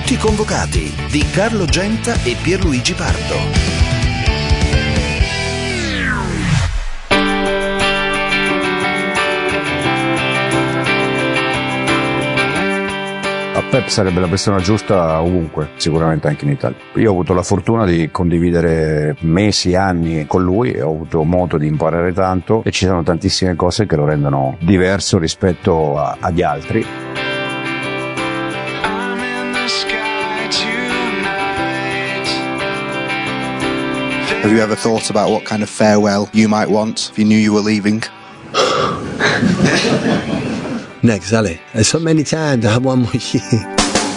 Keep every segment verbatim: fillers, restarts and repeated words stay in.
Tutti convocati di Carlo Genta e Pierluigi Pardo. A Pep sarebbe la persona giusta ovunque, sicuramente anche in Italia. Io ho avuto la fortuna di condividere mesi, anni con lui e ho avuto modo di imparare tanto e ci sono tantissime cose che lo rendono diverso rispetto a, agli altri. Have you ever thought about what kind of farewell you might want if you knew you were leaving? Next, Ali. There's so many times I have one more year.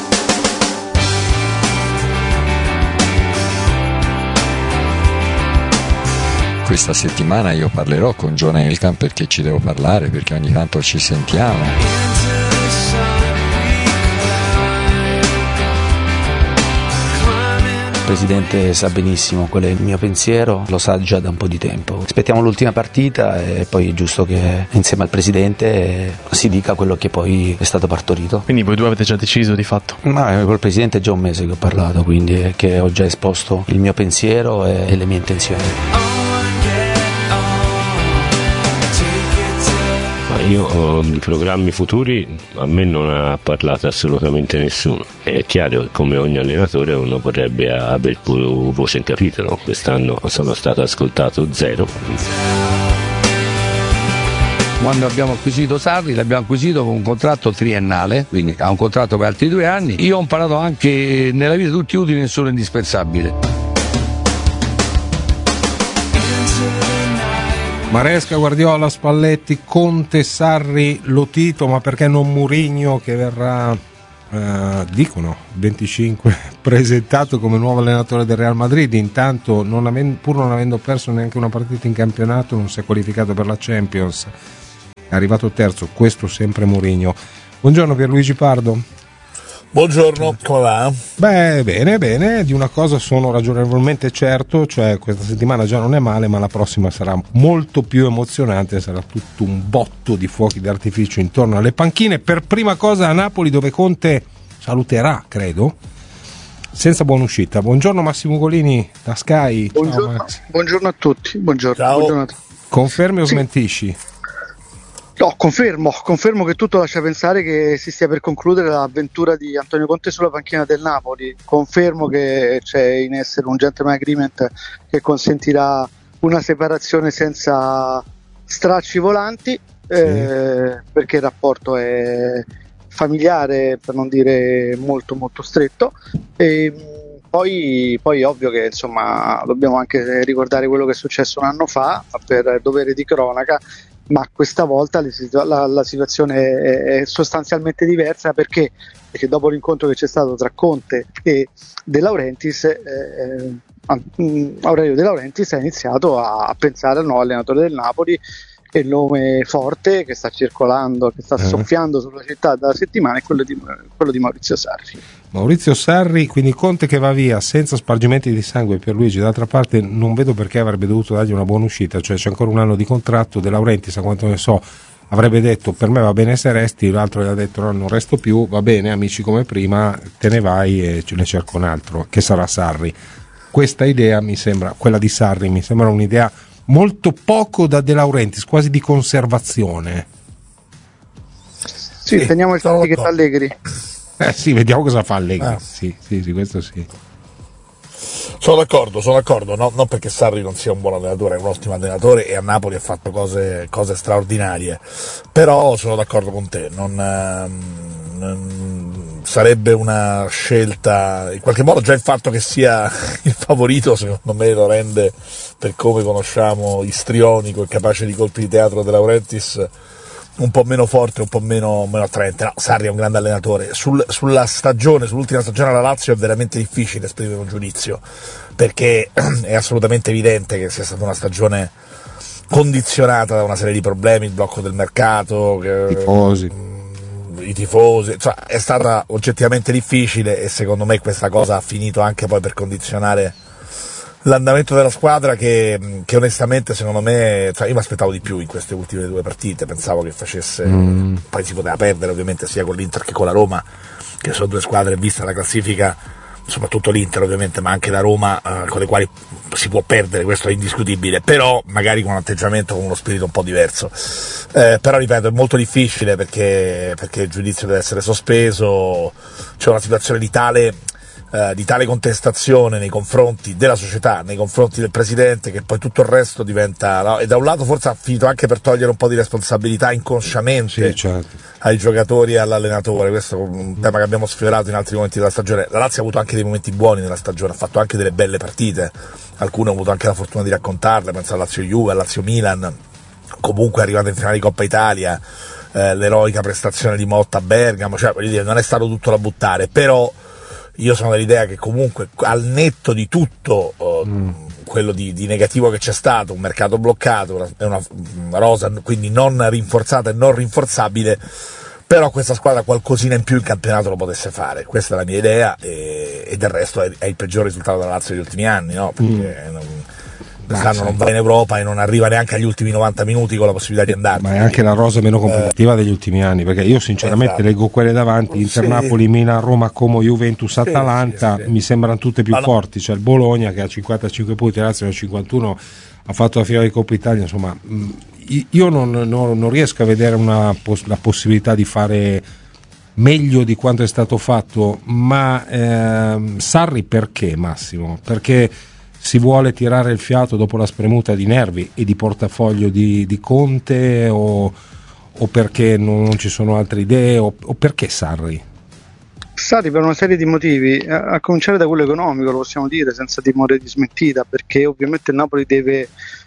Questa settimana io parlerò con John Elkann perché ci devo parlare, perché ogni tanto ci sentiamo. Il presidente sa benissimo qual è il mio pensiero, lo sa già da un po' di tempo. Aspettiamo l'ultima partita e poi è giusto che insieme al presidente si dica quello che poi è stato partorito. Quindi voi due avete già deciso di fatto? Ma col presidente è già un mese che ho parlato, quindi che ho già esposto il mio pensiero e le mie intenzioni. Io di programmi futuri a me non ha parlato assolutamente nessuno. È chiaro che come ogni allenatore uno potrebbe aver più voce in capitolo. Quest'anno sono stato ascoltato zero. Quando abbiamo acquisito Sarri l'abbiamo acquisito con un contratto triennale, quindi ha un contratto per altri due anni. Io ho imparato anche nella vita tutti utili, nessuno indispensabile. Maresca, Guardiola, Spalletti, Conte, Sarri, Lotito, ma perché non Mourinho che verrà, eh, dicono, venticinque, presentato come nuovo allenatore del Real Madrid? Intanto, non avendo, pur non avendo perso neanche una partita in campionato, non si è qualificato per la Champions, è arrivato terzo, questo sempre Mourinho. Buongiorno Pierluigi Pardo. Buongiorno, come va? Beh, bene, bene, di una cosa sono ragionevolmente certo, cioè questa settimana già non è male, ma la prossima sarà molto più emozionante, sarà tutto un botto di fuochi d'artificio intorno alle panchine. Per prima cosa a Napoli, dove Conte saluterà, credo, senza buona uscita. Buongiorno Massimo Golini da Sky. Buongiorno, Ciao, Max. Buongiorno a tutti, buongiorno. Ciao. Buongiorno a tutti. Confermi o sì. smentisci? No, confermo, confermo che tutto lascia pensare che si stia per concludere l'avventura di Antonio Conte sulla panchina del Napoli. Confermo che c'è in essere un gentleman agreement che consentirà una separazione senza stracci volanti, sì. eh, perché il rapporto è familiare, per non dire molto molto stretto. E poi, poi ovvio che insomma dobbiamo anche ricordare quello che è successo un anno fa per dovere di cronaca, ma questa volta la, la situazione è, è sostanzialmente diversa perché, perché dopo l'incontro che c'è stato tra Conte e De Laurentiis, eh, Aurelio De Laurentiis ha iniziato a, a pensare al nuovo allenatore del Napoli, e il nome forte che sta circolando, che sta eh. soffiando sulla città da settimane è quello di, quello di Maurizio Sarri. Maurizio Sarri, quindi Conte che va via senza spargimenti di sangue. Pierluigi, d'altra parte non vedo perché avrebbe dovuto dargli una buona uscita, cioè c'è ancora un anno di contratto. De Laurentiis, a quanto ne so, avrebbe detto per me va bene se resti, l'altro gli ha detto no, non resto più, va bene amici come prima, te ne vai e ce ne cerco un altro che sarà Sarri. Questa idea mi sembra, quella di Sarri mi sembra un'idea molto poco da De Laurentiis, quasi di conservazione. Sì, sì, teniamo il ticket Allegri. Eh sì, vediamo cosa fa Allegri. Ah. Sì, sì, sì, questo sì. Sono d'accordo, sono d'accordo, no, non perché Sarri non sia un buon allenatore, è un ottimo allenatore e a Napoli ha fatto cose, cose straordinarie, però sono d'accordo con te, non, non sarebbe una scelta, in qualche modo già il fatto che sia il favorito secondo me lo rende, per come conosciamo istrionico e capace di colpi di teatro De Laurentiis, un po' meno forte, un po' meno, meno attraente. No, Sarri è un grande allenatore. Sul, sulla stagione, sull'ultima stagione alla Lazio è veramente difficile esprimere un giudizio, perché è assolutamente evidente che sia stata una stagione condizionata da una serie di problemi, il blocco del mercato, che, tifosi. i tifosi, cioè è stata oggettivamente difficile, e secondo me questa cosa ha finito anche poi per condizionare l'andamento della squadra, che, che onestamente secondo me, cioè io mi aspettavo di più in queste ultime due partite, pensavo che facesse, mm. poi si poteva perdere ovviamente sia con l'Inter che con la Roma, che sono due squadre vista la classifica, soprattutto l'Inter ovviamente, ma anche la Roma, eh, con le quali si può perdere, questo è indiscutibile, però magari con un atteggiamento, con uno spirito un po' diverso. Eh, però ripeto, è molto difficile perché, perché il giudizio deve essere sospeso, c'è una situazione di tale, eh, di tale contestazione nei confronti della società, nei confronti del presidente, che poi tutto il resto diventa, no? E da un lato forse ha finito anche per togliere un po' di responsabilità inconsciamente, sì, certo, ai giocatori e all'allenatore. Questo è un tema che abbiamo sfiorato in altri momenti della stagione. La Lazio ha avuto anche dei momenti buoni nella stagione, ha fatto anche delle belle partite, alcune ho avuto anche la fortuna di raccontarle, penso alla Lazio Juve, alla Lazio Milan, comunque è arrivata in finale di Coppa Italia, eh, l'eroica prestazione di Motta a Bergamo, cioè voglio dire, non è stato tutto da buttare, però io sono dell'idea che comunque al netto di tutto uh, mm. quello di, di negativo che c'è stato, un mercato bloccato, è una, una rosa quindi non rinforzata e non rinforzabile, però questa squadra qualcosina in più in campionato lo potesse fare, questa è la mia idea, e, e del resto è, è il peggior risultato della Lazio degli ultimi anni, no? Perché mm. non, quest'anno non va in Europa e non arriva neanche agli ultimi novanta minuti con la possibilità di andare. Ma è anche la rosa meno competitiva eh, degli ultimi anni, perché io sinceramente esatto. leggo quelle davanti, Inter, sì. Napoli, Milan, Roma, Como, Juventus, sì, Atalanta, sì, sì. mi sembrano tutte più allora, forti. C'è il Bologna che ha cinquantacinque punti, la Lazio ne ha cinquantuno, ha fatto la finale di Coppa Italia, insomma io non, non, non riesco a vedere una, la possibilità di fare meglio di quanto è stato fatto, ma ehm, Sarri perché, Massimo? Perché si vuole tirare il fiato dopo la spremuta di nervi e di portafoglio di, di Conte, o, o perché non, non ci sono altre idee, o, o perché Sarri? Sarri per una serie di motivi, a, a cominciare da quello economico, lo possiamo dire senza timore di smentita, perché ovviamente il Napoli deve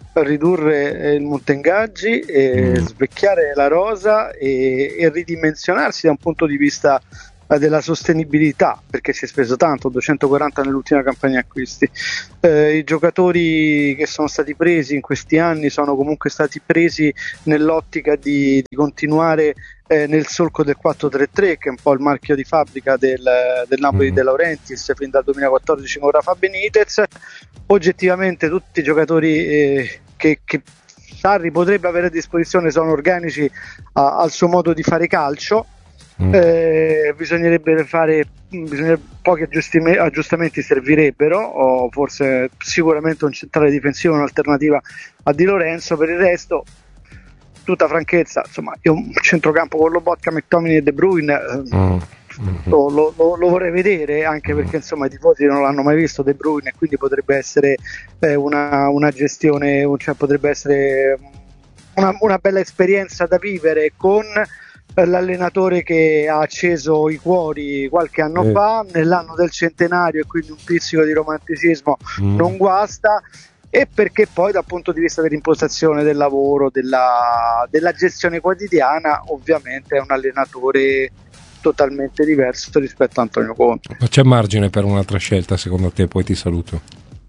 ridurre il monte ingaggi, e mm. svecchiare la rosa e, e ridimensionarsi da un punto di vista della sostenibilità, perché si è speso tanto, duecentoquaranta nell'ultima campagna acquisti. Eh, i giocatori che sono stati presi in questi anni sono comunque stati presi nell'ottica di, di continuare eh, nel solco del quattro tre tre, che è un po' il marchio di fabbrica del, del Napoli mm. De Laurentiis fin dal duemilaquattordici con Rafa Benitez. Oggettivamente tutti i giocatori eh, che, che Sarri potrebbe avere a disposizione sono organici a, al suo modo di fare calcio. Mm. Eh, bisognerebbe fare bisognerebbe, pochi aggiustamenti, aggiustamenti servirebbero, o forse sicuramente un centrale difensivo, un'alternativa a Di Lorenzo. Per il resto, tutta franchezza, insomma, io un centrocampo con Lobotka, McTominay e De Bruyne mm. Mm-hmm. lo, lo, lo, lo vorrei vedere, anche perché insomma i tifosi non l'hanno mai visto De Bruyne, e quindi potrebbe essere eh, una, una gestione, cioè potrebbe essere una, una bella esperienza da vivere con l'allenatore che ha acceso i cuori qualche anno eh. fa, nell'anno del centenario, e quindi un pizzico di romanticismo mm. non guasta, e perché poi dal punto di vista dell'impostazione del lavoro, della, della gestione quotidiana, ovviamente è un allenatore totalmente diverso rispetto a Antonio Conte. Ma c'è margine per un'altra scelta secondo te? Poi ti saluto.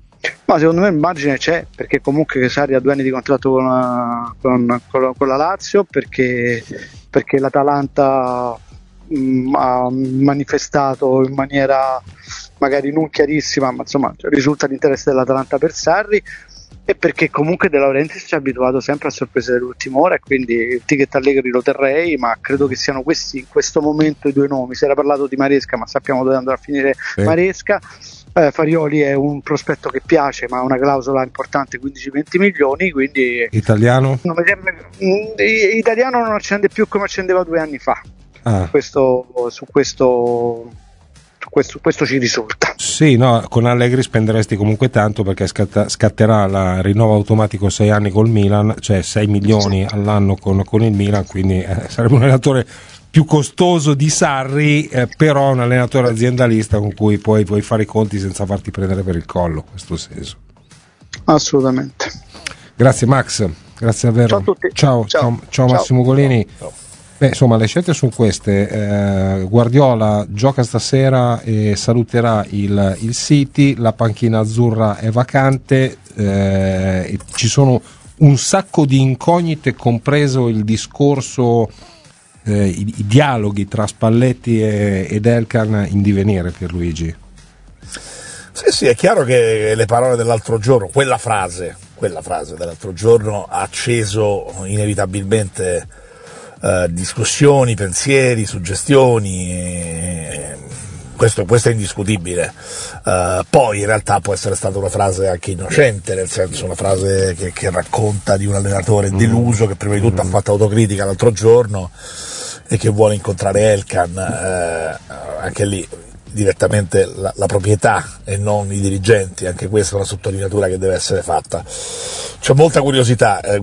Ma secondo me il margine c'è, perché comunque Sarri ha due anni di contratto con la, con, con la, con la Lazio, perché, perché l'Atalanta mh, ha manifestato in maniera magari non chiarissima, ma insomma risulta l'interesse dell'Atalanta per Sarri, e perché comunque De Laurentiis ci ha abituato sempre a sorprese dell'ultima ora, e quindi il ticket Allegri lo terrei, ma credo che siano questi in questo momento i due nomi. Si era parlato di Maresca, ma sappiamo dove andrà a finire eh. Maresca. Eh, Farioli è un prospetto che piace, ma ha una clausola importante, quindici venti milioni, quindi italiano? Non mi sembra, mh, italiano non accende più come accendeva due anni fa. Ah. Questo, su questo su questo, questo ci risulta. Sì, no, con Allegri spenderesti comunque tanto, perché scatta, scatterà la rinnovo automatico sei anni col Milan, cioè sei milioni sì. all'anno con, con il Milan, quindi eh, sarebbe un allenatore più costoso di Sarri, eh, però un allenatore aziendalista con cui puoi, puoi fare i conti senza farti prendere per il collo, in questo senso. Assolutamente. Grazie Max, grazie davvero. Ciao a tutti. Ciao, ciao, ciao, ciao Massimo Golini. Ciao. Beh, insomma, le scelte sono queste. Eh, Guardiola gioca stasera e saluterà il, il City, la panchina azzurra è vacante, eh, e ci sono un sacco di incognite, compreso il discorso, eh, i, i dialoghi tra Spalletti e, ed Elkan in divenire, Pierluigi. Sì, sì, è chiaro che le parole dell'altro giorno, quella frase, quella frase dell'altro giorno ha acceso inevitabilmente eh, discussioni, pensieri, suggestioni. E questo, questo è indiscutibile. Uh, poi in realtà può essere stata una frase anche innocente, nel senso una frase che, che racconta di un allenatore deluso che prima di tutto ha fatto autocritica l'altro giorno e che vuole incontrare Elkan. Uh, anche lì direttamente la, la proprietà e non i dirigenti, anche questa è una sottolineatura che deve essere fatta. C'è molta curiosità, eh,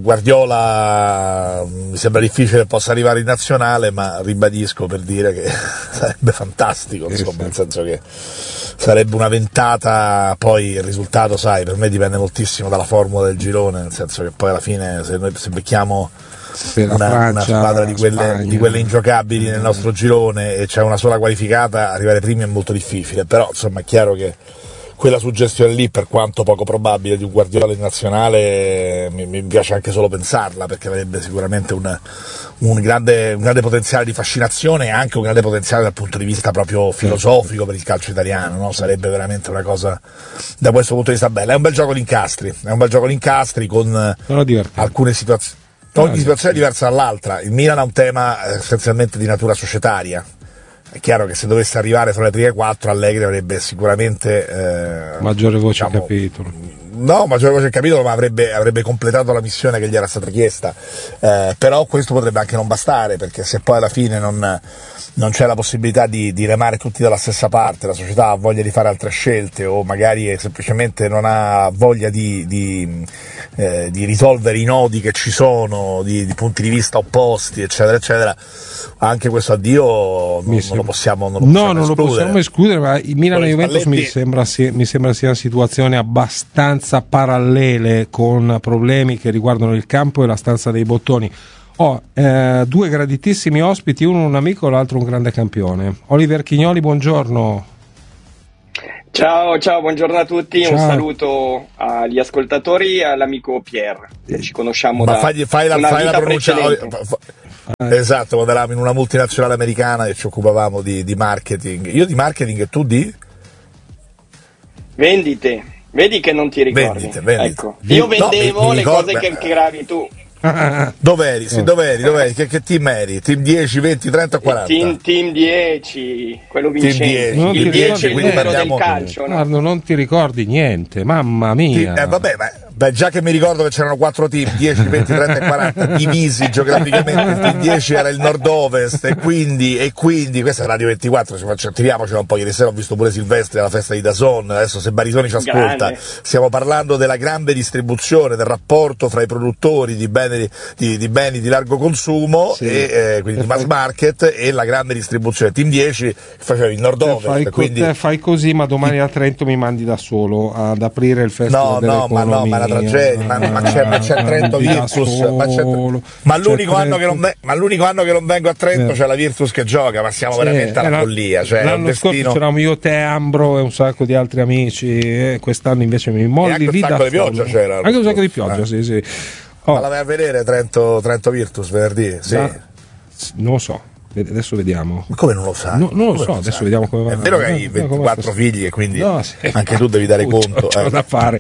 Guardiola mi sembra difficile possa arrivare in nazionale, ma ribadisco per dire che sarebbe fantastico, insomma, nel senso che sarebbe una ventata. Poi il risultato, sai, per me dipende moltissimo dalla formula del girone, nel senso che poi alla fine se noi se becchiamo una, Francia, una squadra di quelle, di quelle ingiocabili nel nostro girone e c'è una sola qualificata, arrivare primi è molto difficile, però insomma è chiaro che quella suggestione lì, per quanto poco probabile, di un Guardiola in nazionale, mi, mi piace anche solo pensarla, perché avrebbe sicuramente un, un, grande, un grande potenziale di fascinazione e anche un grande potenziale dal punto di vista proprio filosofico per il calcio italiano, no? Sarebbe veramente una cosa da questo punto di vista bella. È un bel gioco di incastri, è un bel gioco di incastri con alcune situazioni. Ogni situazione è diversa dall'altra. Il Milan ha un tema essenzialmente di natura societaria. È chiaro che se dovesse arrivare fra le prime quattro, Allegri avrebbe sicuramente eh, maggiore voce diciamo, capitolo. No, maggiore voce capitolo, ma avrebbe, avrebbe completato la missione che gli era stata chiesta. Eh, però questo potrebbe anche non bastare, perché se poi alla fine non, non c'è la possibilità di, di remare tutti dalla stessa parte, la società ha voglia di fare altre scelte o magari semplicemente non ha voglia di, di, eh, di risolvere i nodi che ci sono, di, di punti di vista opposti, eccetera, eccetera, anche questo addio non, non lo possiamo non lo no, possiamo non escludere. lo possiamo escludere, ma il Milan e Juventus mi sembra, mi sembra sia una situazione abbastanza parallele, con problemi che riguardano il campo e la stanza dei bottoni. Ho eh, due graditissimi ospiti, uno un amico e l'altro un grande campione. Oliver Chignoli, buongiorno. Ciao, ciao, buongiorno a tutti, ciao. Un saluto agli ascoltatori e all'amico Pier, che ci conosciamo Ma da fai, fai la, una fai vita la pronuncia. precedente. Esatto, quando eravamo in una multinazionale americana e ci occupavamo di, di marketing. Io di marketing e tu di? Vendite. Vedi che non ti ricordi. Vendite, vendite. Ecco. Io vendevo no, mi, mi le ricordo, cose che creavi tu. Dov'eri? Sì, dov'eri? Dov'eri? Che, che team eri? Team dieci, venti, trenta, quaranta? Team, team dieci, quello vincente. Team dieci, il dieci è il numero parliamo... del calcio. No? Guarda, non ti ricordi niente, mamma mia. Eh, vabbè, ma beh, già che mi ricordo che c'erano quattro team, dieci, venti, trenta e quaranta, divisi geograficamente, il team dieci era il nord-ovest e quindi, e quindi questa è Radio ventiquattro, ci facciamo, tiriamocela un po'. Ieri sera ho visto pure Silvestri alla festa di Dazon, adesso se Barisoni ci ascolta, grande. Stiamo parlando della grande distribuzione, del rapporto fra i produttori di beni di, di, beni di largo consumo, sì. e eh, quindi di mass market, e la grande distribuzione. Team dieci faceva il nord-ovest. Fai, quindi... te fai così, ma domani a Trento mi mandi da solo ad aprire il festival. No, no, ma no, ma è una tragedia, ma, ma, c'è, ma c'è Trento Virtus, ma, c'è, ma, l'unico anno che non ve, ma l'unico anno che non vengo a Trento eh. c'è la Virtus che gioca, ma siamo sì, veramente alla follia. Cioè, l'anno destino... scorso c'eravamo io, te, Ambro e un sacco di altri amici, e quest'anno invece mi molli lì da solo. Anche un sacco di pioggia c'era. Anche un sacco di pioggia, eh. sì, sì. Oh. Ma la vai a vedere Trento, Trento Virtus venerdì? Sì. Ah, non lo so, adesso vediamo. Ma come non lo sai? No, non lo come so, adesso sai? Vediamo come va. È vero che hai ventiquattro figli e quindi no, sì. anche tu devi dare conto. C'ho eh. da fare.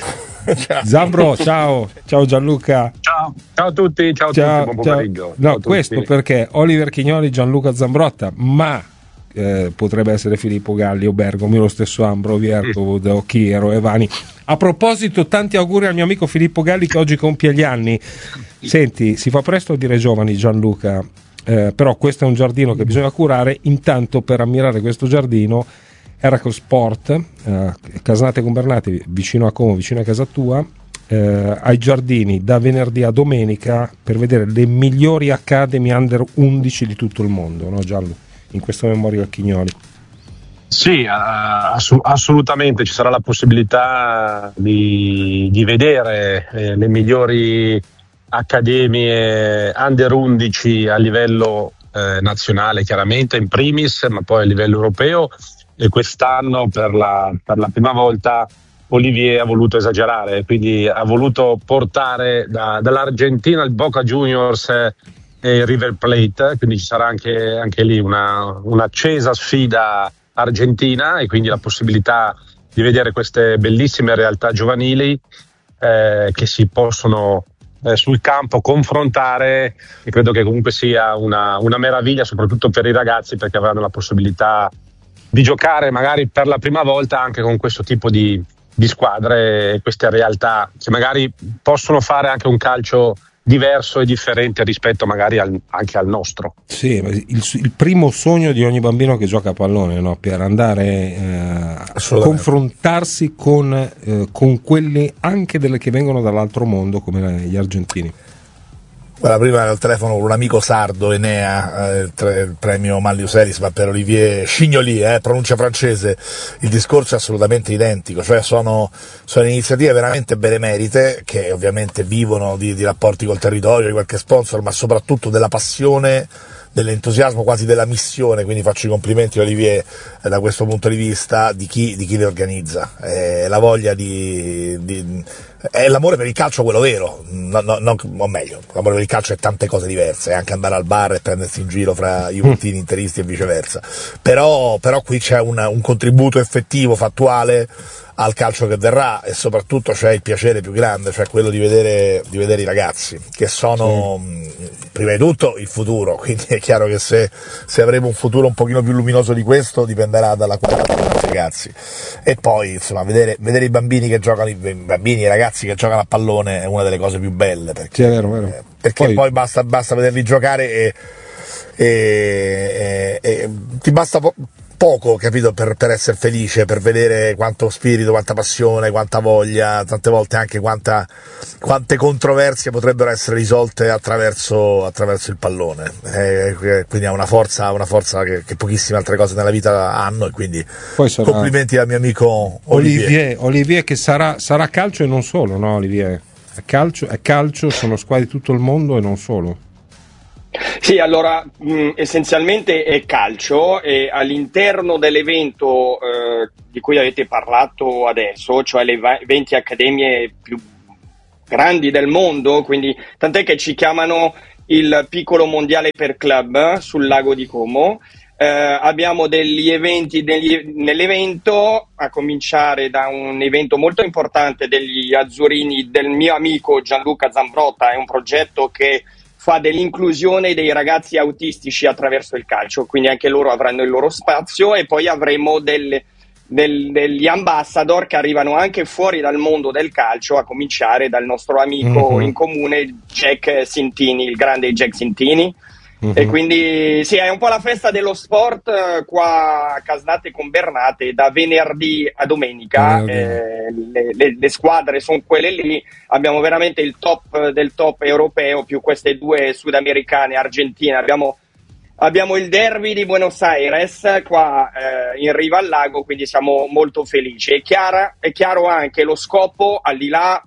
Zambro, ciao, ciao Gianluca. Ciao, ciao a tutti, ciao a ciao, tutti, buon ciao. pomeriggio. No, ciao questo tutti. Perché Oliver Chignoli, Gianluca Zambrotta, ma eh, potrebbe essere Filippo Galli o Bergomi, lo stesso Ambro, Vierto, mm. Chiero e Vani. A proposito, tanti auguri al mio amico Filippo Galli che oggi compie gli anni. Senti, si fa presto a dire giovani, Gianluca, eh, però questo è un giardino che bisogna curare. Intanto, per ammirare questo giardino, Eracle Sport, eh, Casnate Gombernati, vicino a Como, vicino a casa tua, eh, ai giardini da venerdì a domenica per vedere le migliori Academy Under undici di tutto il mondo, no Gianlu? In questo Memorial Chignoli. Sì, ass- assolutamente ci sarà la possibilità di, di vedere eh, le migliori accademie under undici a livello eh, nazionale, chiaramente in primis, ma poi a livello europeo. E quest'anno per la, per la prima volta Olivier ha voluto esagerare, quindi ha voluto portare da, dall'Argentina il Boca Juniors e, e River Plate, quindi ci sarà anche, anche lì una, un'accesa sfida argentina e quindi la possibilità di vedere queste bellissime realtà giovanili eh, che si possono eh, sul campo, confrontare, e credo che comunque sia una, una meraviglia soprattutto per i ragazzi, perché avranno la possibilità di giocare magari per la prima volta anche con questo tipo di, di squadre e queste realtà che magari possono fare anche un calcio diverso e differente rispetto magari al, anche al nostro. Sì, il, il primo sogno di ogni bambino che gioca a pallone, no? Per andare eh, a confrontarsi con, eh, con quelli anche delle che vengono dall'altro mondo come gli argentini. Guarda, prima al telefono con un amico sardo, Enea, eh, il premio Manlius Ellis, ma per Olivier Scignoli, eh, pronuncia francese, il discorso è assolutamente identico, cioè sono, sono iniziative veramente benemerite che ovviamente vivono di, di rapporti col territorio, di qualche sponsor, ma soprattutto della passione, dell'entusiasmo, quasi della missione, quindi faccio i complimenti a Olivier eh, da questo punto di vista di chi, di chi le organizza, eh, la voglia di, di è l'amore per il calcio quello vero, no, no, no, o meglio, l'amore per il calcio è tante cose diverse, è anche andare al bar e prendersi in giro fra juventini, interisti e viceversa, però, però qui c'è una, un contributo effettivo, fattuale al calcio che verrà, e soprattutto c'è il piacere più grande, cioè quello di vedere, di vedere i ragazzi che sono sì. Prima di tutto il futuro, quindi è chiaro che se, se avremo un futuro un pochino più luminoso di questo dipenderà dalla qualità dei nostri ragazzi, e poi insomma vedere, vedere i bambini che giocano, i bambini, i ragazzi che giocano a pallone è una delle cose più belle, perché, sì, è vero, vero. Eh, perché poi, poi basta, basta vederli giocare e, e, e, e ti basta po- poco, capito, per, per essere felice, per vedere quanto spirito, quanta passione, quanta voglia, tante volte anche quanta, quante controversie potrebbero essere risolte attraverso, attraverso il pallone, eh, quindi ha una forza, una forza che, che pochissime altre cose nella vita hanno, e quindi poi sarà... complimenti al mio amico Olivier. Olivier, Olivier che sarà, sarà calcio e non solo, no Olivier? È calcio, è calcio, sono squadre di tutto il mondo e non solo. Sì, allora mh, essenzialmente è calcio, e all'interno dell'evento eh, di cui avete parlato adesso, cioè le venti accademie più grandi del mondo, quindi tant'è che ci chiamano il piccolo mondiale per club sul lago di Como. Eh, abbiamo degli eventi degli, nell'evento, a cominciare da un evento molto importante degli azzurrini del mio amico Gianluca Zambrotta, è un progetto che fa dell'inclusione dei ragazzi autistici attraverso il calcio, quindi anche loro avranno il loro spazio, e poi avremo delle, del, degli ambassador che arrivano anche fuori dal mondo del calcio, a cominciare dal nostro amico mm-hmm. in comune Jack Sintini, il grande Jack Sintini. Mm-hmm. E quindi sì, è un po' la festa dello sport eh, qua a Casnate con Bernate, da venerdì a domenica. Mm-hmm. eh, le, le, le squadre sono quelle lì, abbiamo veramente il top del top europeo più queste due sudamericane, Argentina, abbiamo, abbiamo il derby di Buenos Aires qua eh, in riva al lago, quindi siamo molto felici. È, chiara, è chiaro anche lo scopo, al di là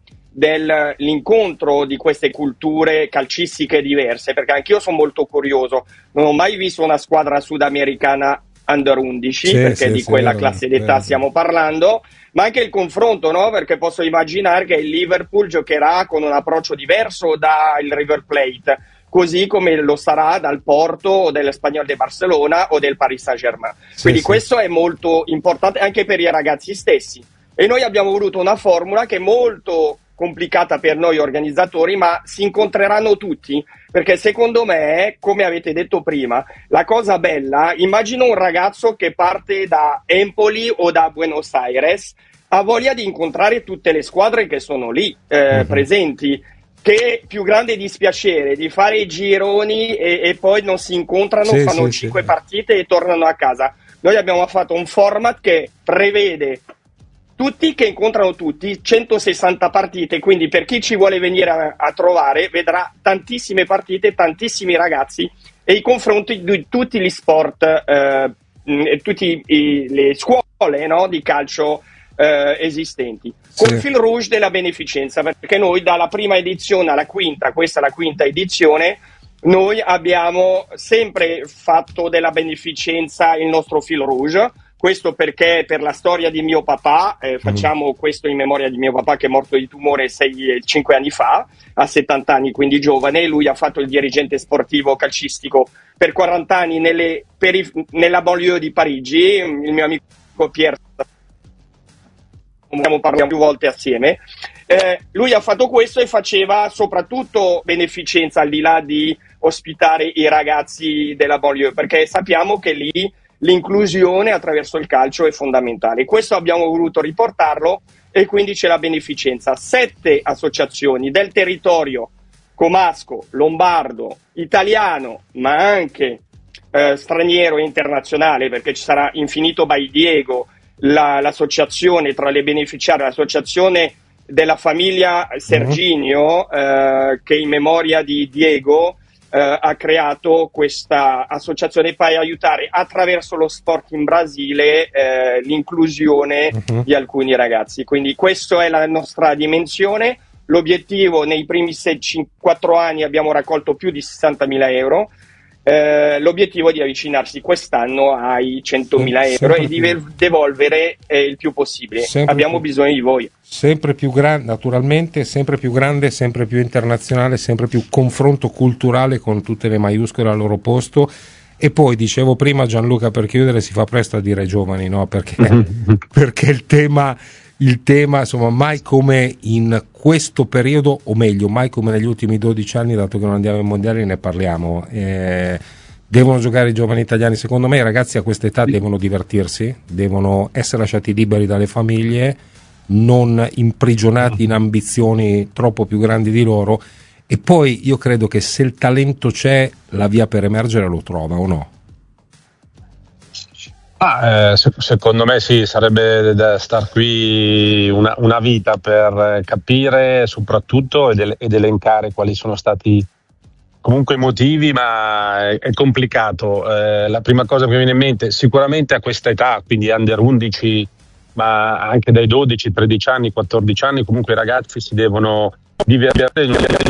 dell'incontro di queste culture calcistiche diverse, perché anch'io sono molto curioso, non ho mai visto una squadra sudamericana under undici, sì, perché sì, di sì, quella sì, classe d'età sì. stiamo parlando, ma anche il confronto, no? Perché posso immaginare che il Liverpool giocherà con un approccio diverso dal River Plate, così come lo sarà dal Porto o dell'Espanyol de Barcellona o del Paris Saint-Germain. Sì, Quindi sì. questo è molto importante anche per i ragazzi stessi, e noi abbiamo voluto una formula che è molto complicata per noi organizzatori, ma si incontreranno tutti, perché secondo me, come avete detto prima, la cosa bella, immagino un ragazzo che parte da Empoli o da Buenos Aires, ha voglia di incontrare tutte le squadre che sono lì eh, mm-hmm. presenti, che più grande dispiacere di fare i gironi e, e poi non si incontrano, sì, fanno sì, cinque sì. partite e tornano a casa. Noi abbiamo fatto un format che prevede tutti, che incontrano tutti, centosessanta partite, quindi per chi ci vuole venire a, a trovare vedrà tantissime partite, tantissimi ragazzi e i confronti di tutti gli sport, eh, tutte le scuole no, di calcio eh, esistenti, sì. con il fil rouge della beneficenza, perché noi dalla prima edizione alla quinta, questa è la quinta edizione, noi abbiamo sempre fatto della beneficenza il nostro fil rouge. Questo perché per la storia di mio papà, eh, facciamo mm. questo in memoria di mio papà che è morto di tumore cinque anni fa, a settanta anni, quindi giovane. Lui ha fatto il dirigente sportivo calcistico per quaranta anni nelle perif- nella banlieue di Parigi. Il mio amico Pierre, abbiamo parlato più volte assieme, Eh, lui ha fatto questo e faceva soprattutto beneficenza, al di là di ospitare i ragazzi della banlieue, perché sappiamo che lì l'inclusione attraverso il calcio è fondamentale. Questo abbiamo voluto riportarlo e quindi c'è la beneficenza. Sette associazioni del territorio comasco, lombardo, italiano, ma anche eh, straniero e internazionale, perché ci sarà Infinito by Diego, la, l'associazione tra le beneficiarie, l'associazione della famiglia Serginio, uh-huh. eh, che in memoria di Diego eh, ha creato questa associazione per aiutare attraverso lo sport in Brasile eh, l'inclusione uh-huh. di alcuni ragazzi. Quindi questa è la nostra dimensione. L'obiettivo, nei primi quattro anni abbiamo raccolto più di sessantamila euro. Eh, l'obiettivo è di avvicinarsi quest'anno ai centomila euro e di devolvere eh, il più possibile. Sempre abbiamo più, bisogno di voi. Sempre più grande, naturalmente, sempre più grande, sempre più internazionale, sempre più confronto culturale con tutte le maiuscole al loro posto. E poi dicevo prima, Gianluca, per chiudere, si fa presto a dire giovani, no? Perché, perché il tema il tema, insomma, mai come in questo periodo, o meglio, mai come negli ultimi dodici anni, dato che non andiamo ai mondiali, ne parliamo. Eh, devono giocare i giovani italiani, secondo me i ragazzi a questa età devono divertirsi, devono essere lasciati liberi dalle famiglie, non imprigionati in ambizioni troppo più grandi di loro, e poi io credo che se il talento c'è, la via per emergere lo trova, o no? Ah, eh, se, secondo me sì, sarebbe da star qui una, una vita per capire soprattutto ed, ed elencare quali sono stati comunque i motivi, ma è, è complicato. Eh, la prima cosa che mi viene in mente, sicuramente a questa età, quindi under undici, ma anche dai dodici, tredici anni, quattordici anni, comunque i ragazzi si devono divertire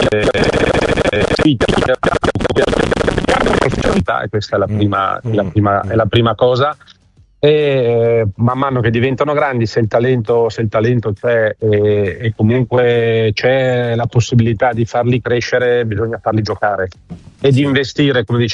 e questa è la prima, la prima, è la prima cosa. E eh, man mano che diventano grandi, se il talento, se il talento c'è e, e comunque c'è la possibilità di farli crescere, bisogna farli giocare e di investire, come dice